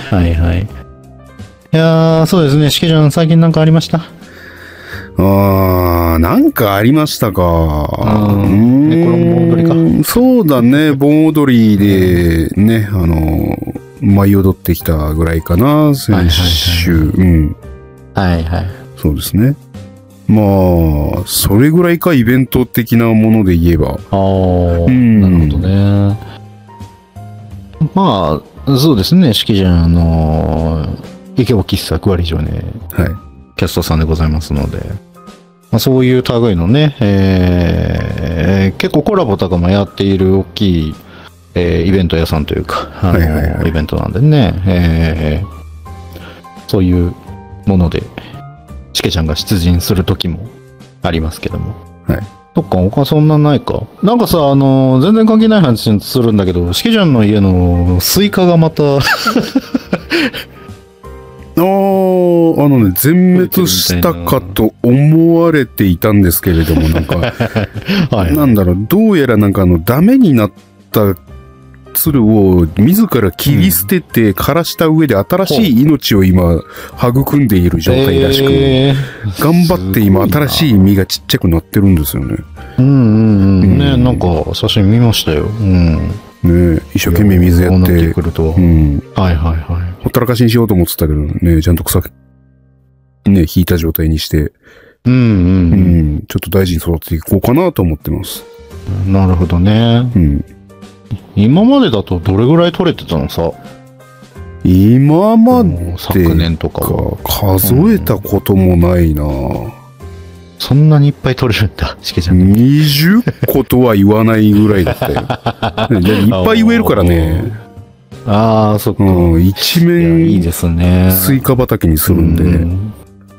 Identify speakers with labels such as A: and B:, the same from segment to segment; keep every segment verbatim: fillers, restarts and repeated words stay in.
A: はいはい。いやー、そうですね。しけちゃん、最近なんかありました？
B: あー、なんかありましたか。
A: うん。ね、これも盆踊り
B: か。そうだね、盆踊りでね、あの、舞い踊ってきたぐらいかな、先週。はいはいはい、うん。
A: はいはい。そう
B: ですね。まあ、それぐらいか、イベント的なもので言えば。
A: ああ、うん、なるほどね。まあ、そうですね、しけちゃん、あの、イケボ喫茶くわり城ね、はい。キャストさんでございますので、まあ、そういう類のね、えー、結構コラボとかもやっている大きい、えー、イベント屋さんというか、あの、はいはいはい、イベントなんでね、えー、そういうもので、しけちゃんが出陣する時もありますけども。はい。そっか、他そんなないか。なんかさ、あのー、全然関係ない話するんだけど、しけちゃんの家のスイカがまたあ
B: あ、あのね、全滅したかと思われていたんですけれども、なんか、はい、なんだろう、どうやらなんかあの、ダメになった鶴を自ら切り捨てて枯らした上で新しい命を今育んでいる状態らしく、えー、頑張って今新しい実がちっちゃくなってるんですよね。
A: うんうんうん。ね、なんか写真見ましたよ。うん。
B: ね、一生懸命水やって、
A: くると、
B: うん、
A: はいはいはい。
B: ほったらかしにしようと思ってたけどね、ちゃんと草ね引いた状態にして、
A: うんうん、うん
B: うん、ちょっと大事に育てていこうかなと思ってます。
A: なるほどね。うん。今までだとどれぐらい取れてたのさ？
B: 今まで
A: 昨年とかは
B: 数えたこともないな、うん、
A: そんなにいっぱい取れるんだ、しけちゃん。
B: にじゅっことは言わないぐらいだったよ。いっぱい言えるからね。
A: ああ、そっか。
B: うん、一面
A: いいですね。
B: スイカ畑にするんで。うん、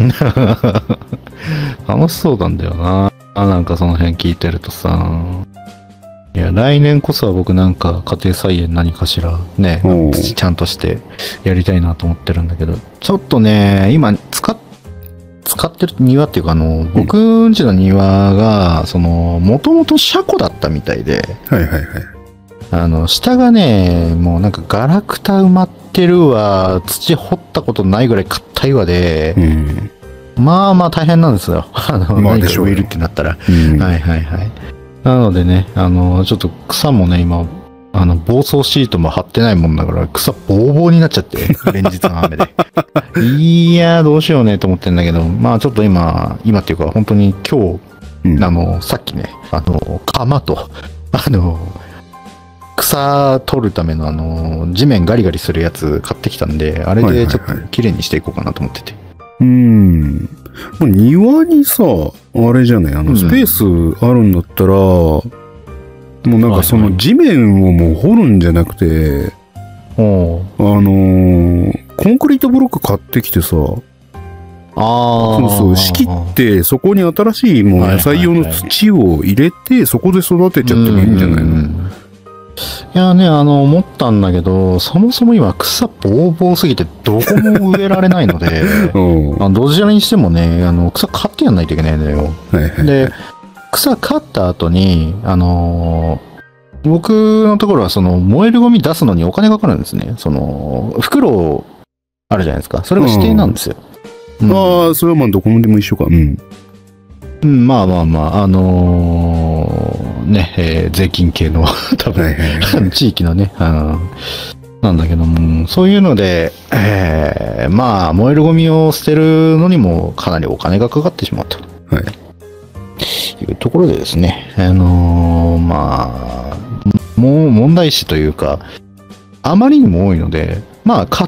A: 楽しそうなんだよな。なんかその辺聞いてるとさ。いや、来年こそは僕なんか家庭菜園何かしらね、土ちゃんとしてやりたいなと思ってるんだけど、ちょっとね、今使っ、使ってる庭っていうかあの、僕んちの庭が、その、もともと車庫だったみたいで、
B: はいはいはい。
A: あの、下がね、もうなんかガラクタ埋まってるわ、土掘ったことないぐらい硬いわで、うん、まあまあ大変なんですよ。あの、まあ、何か植えるってなったら。うん、はいはいはい。なのでね、あの、ちょっと草もね、今、あの、防草シートも貼ってないもんだから、草ボーボーになっちゃって、連日の雨で。いやー、どうしようねと思ってんだけど、まあちょっと今、今っていうか、本当に今日、うん、あの、さっきね、あの、鎌と、あの、草取るためのあの、地面ガリガリするやつ買ってきたんで、あれでちょっと綺麗にしていこうかなと思ってて。
B: うーん。庭にさ、あれじゃない、あの、スペースあるんだったら、うん、もうなんかその地面をもう掘るんじゃなくて、はいはい、あのー、コンクリートブロック買ってきてさ、あそうそう、仕切って、そこに新しいもう野菜用の土を入れて、そこで育てちゃってもいいんじゃないの？
A: いやね、あの、思ったんだけど、そもそも今草ボーボーすぎてどこも植えられないので、うん、どちらにしてもね、あの、草刈ってやんないといけないんだよ。はいはいはい、で、草刈った後に、あのー、僕のところはその燃えるゴミ出すのにお金かかるんですね。その、袋あるじゃないですか。それが指定なんですよ。
B: うんうん、ああ、それはまあどこもでも一緒か。うん。
A: うん、まあまあまあ、あのー、ね、えー、税金系の多分、はいはいはい、地域のね、あのなんだけども、そういうので、えー、まあ、燃えるゴミを捨てるのにもかなりお金がかかってしまったと。はい。いうところでですね、あのー、まあ、もう問題視というか、あまりにも多いので、まあ、買って、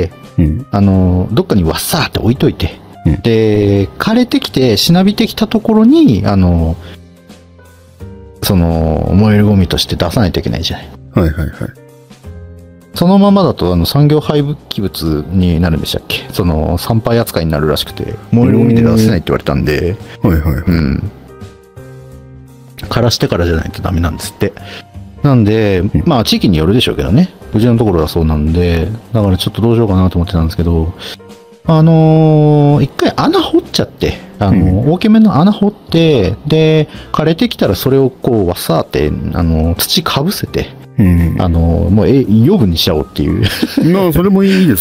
A: うん、あのー、どっかにわっさーって置いといて、で、枯れてきて、しなびてきたところに、あの、その、燃えるゴミとして出さないといけないじゃない。はいはいはい。そのままだと、あの、産業廃棄物になるんでしたっけ？その、産廃扱いになるらしくて、燃えるゴミで出せないって言われたんで、はいはいはい。うん。枯らしてからじゃないとダメなんですって。なんで、うん、まあ、地域によるでしょうけどね。うちのところはそうなんで、だからちょっとどうしようかなと思ってたんですけど、あのー、一回穴掘っちゃって、あのー、うん、大きめの穴掘って、で、枯れてきたらそれをこう、わさーって、あのー、土かぶせて、うん、あのー、もう、え、余分にしちゃおうっていう。
B: まあ、それもいいで